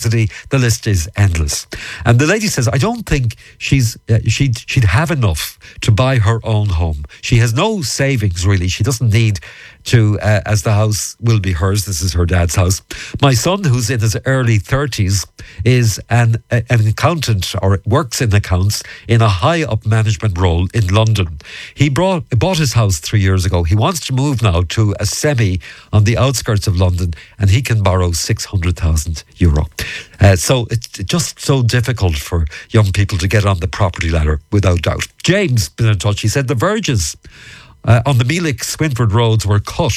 electricity. The list is endless. And the lady says, I don't think she'd have enough to buy her own home. She has no savings, really. She doesn't need to, as the house will be hers. This is her dad's house. My son, who's in his early 30s, is an accountant, or works in accounts in a high up management role in London. He bought his house 3 years ago. He wants to move now to a semi on the outskirts of London, and he can borrow €600,000. So it's just so difficult for young people to get on the property ladder, without doubt. James been in touch. He said the verges on the Meelick-Swinford roads were cut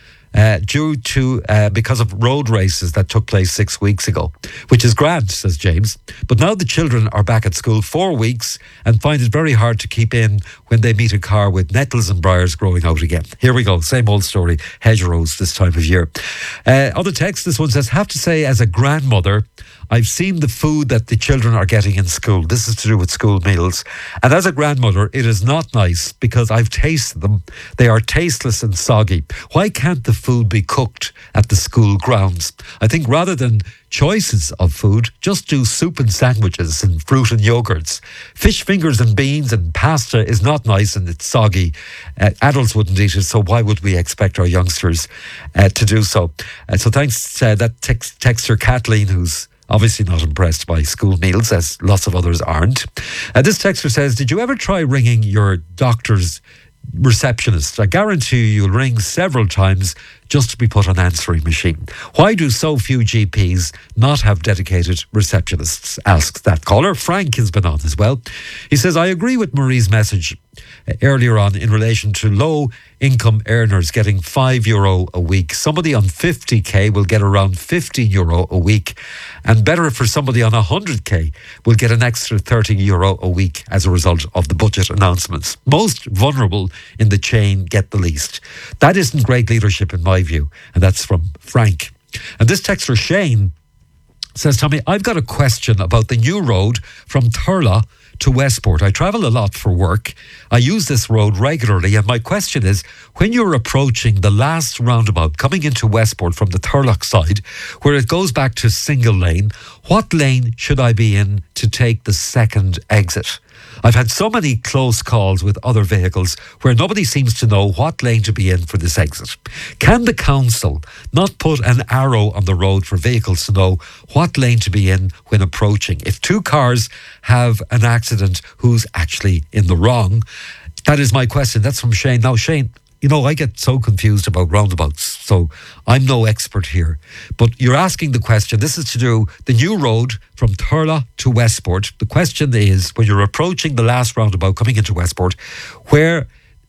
due to because of road races that took place 6 weeks ago, which is grand, says James. But now the children are back at school 4 weeks and find it very hard to keep in when they meet a car with nettles and briars growing out again. Here we go, same old story, hedgerows this time of year. On the text, this one says, have to say, as a grandmother, I've seen the food that the children are getting in school. This is to do with school meals. And as a grandmother, it is not nice because I've tasted them. They are tasteless and soggy. Why can't the food be cooked at the school grounds? I think rather than choices of food, just do soup and sandwiches and fruit and yogurts. Fish fingers and beans and pasta is not nice and it's soggy. Adults wouldn't eat it, so why would we expect our youngsters to do so? So thanks that texter Kathleen, who's obviously not impressed by school meals, as lots of others aren't. This texter says, did you ever try ringing your doctor's receptionist? I guarantee you'll ring several times just to be put on answering machine. Why do so few GPs not have dedicated receptionists? Asks that caller. Frank has been on as well. He says, I agree with Marie's message earlier on in relation to low income earners getting €5 a week. Somebody on 50k will get around €50 a week, and better for somebody on 100k will get an extra €30 a week as a result of the budget announcements. Most vulnerable in the chain get the least. That isn't great leadership in my view, and that's from Frank. And this texter Shane says, Tommy, I've got a question about the new road from Thurles to Westport. I travel a lot for work. I use this road regularly, and my question is, when you're approaching the last roundabout coming into Westport from the Thurles side, where it goes back to single lane, what lane should I be in to take the second exit? I've had so many close calls with other vehicles where nobody seems to know what lane to be in for this exit. Can the council not put an arrow on the road for vehicles to know what lane to be in when approaching? If two cars have an accident, who's actually in the wrong? That is my question. That's from Shane. Now, Shane, you know, I get so confused about roundabouts, so I'm no expert here. But you're asking the question, this is to do the new road from Thurles to Westport. The question is, when you're approaching the last roundabout coming into Westport, where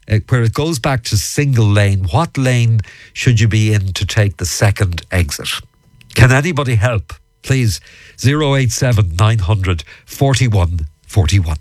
it goes back to single lane, what lane should you be in to take the second exit? Can anybody help? Please, 087 900 41 41.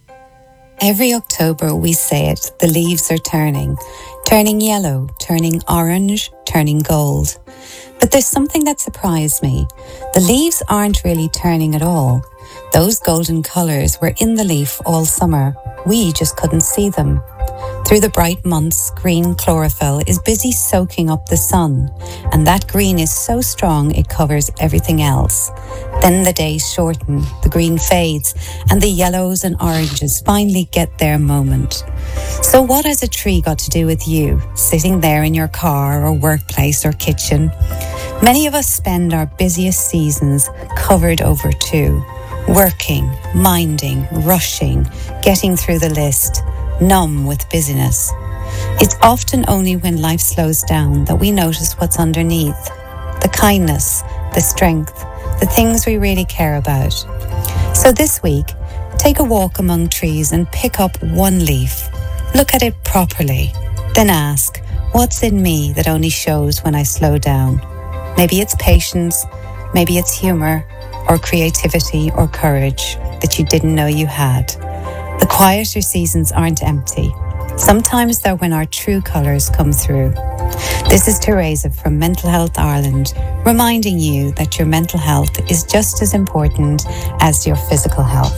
Every October we say it, the leaves are turning yellow, turning orange, turning gold. But there's something that surprised me. The leaves aren't really turning at all. Those golden colours were in the leaf all summer. We just couldn't see them. Through the bright months, green chlorophyll is busy soaking up the sun, and that green is so strong it covers everything else. Then the days shorten, the green fades, and the yellows and oranges finally get their moment. So what has a tree got to do with you, sitting there in your car or workplace or kitchen? Many of us spend our busiest seasons covered over two, working, minding, rushing, getting through the list, numb with busyness. It's often only when life slows down that we notice what's underneath, the kindness, the strength, the things we really care about. So this week, take a walk among trees and pick up one leaf. Look at it properly, then ask, what's in me that only shows when I slow down? Maybe it's patience, maybe it's humor, or creativity or courage that you didn't know you had. The quieter seasons aren't empty. Sometimes they're when our true colours come through. This is Teresa from Mental Health Ireland, reminding you that your mental health is just as important as your physical health.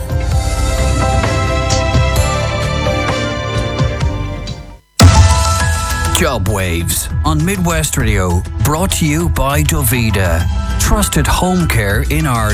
Job Waves on Midwest Radio, brought to you by Dovida, trusted home care in Ireland.